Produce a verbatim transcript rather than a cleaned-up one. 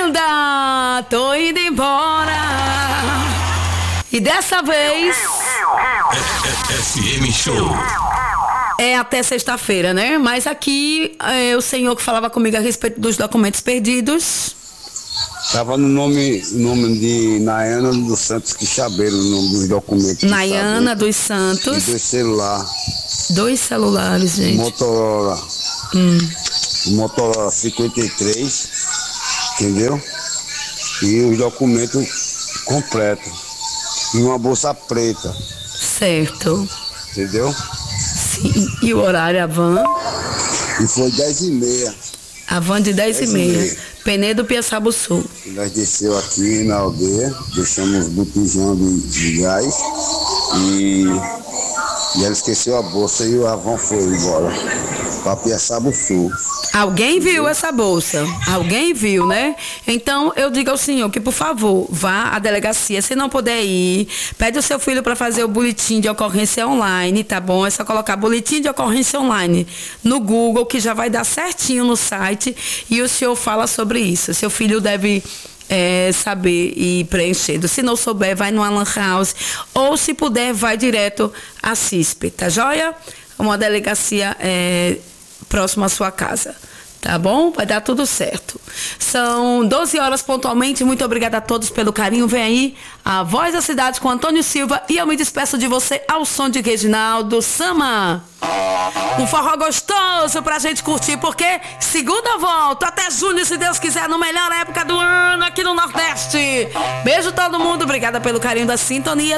Linda, tô indo embora. E dessa vez F M Show. é até sexta-feira, né? Mas aqui é o senhor que falava comigo a respeito dos documentos perdidos. Tava no nome, nome de Nayana dos Santos Quixabeiro, o nome dos documentos. Nayana dos E Santos. dois celular, Dois celulares, gente. Motorola, Hum. Motorola cinquenta e três, entendeu? E os documentos completos. E uma bolsa preta, Certo. entendeu? Sim. E o horário, a van? E foi dez e meia. A van de dez e Dez e meia. meia. Penedo Piaçaba Sul. E nós desceu aqui na aldeia, deixamos botijão de, de gás e, e ela esqueceu a bolsa e o avão foi embora para Piaçaba Sul. Alguém viu essa bolsa? Alguém viu, né? Então, eu digo ao senhor que, por favor, vá à delegacia. Se não puder ir, pede o seu filho para fazer o boletim de ocorrência online, tá bom? É só colocar boletim de ocorrência online no Google, que já vai dar certinho no site, e o senhor fala sobre isso. Seu filho deve é, saber e ir preenchendo. Se não souber, vai no Alan House, ou se puder, vai direto à C I S P, tá joia? Uma delegacia é, próxima à sua casa. Tá bom? Vai dar tudo certo. São doze horas pontualmente. Muito obrigada a todos pelo carinho. Vem aí a Voz da Cidade com Antônio Silva. E eu me despeço de você ao som de Reginaldo Sama. Um forró gostoso pra gente curtir, porque segunda volta até junho, se Deus quiser, no melhor época do ano aqui no Nordeste. Beijo todo mundo. Obrigada pelo carinho da sintonia.